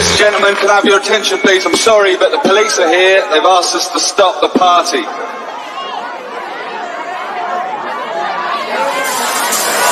Ladies and gentlemen, can I have your attention please? I'm sorry, but the police are here. They've asked us to stop the party.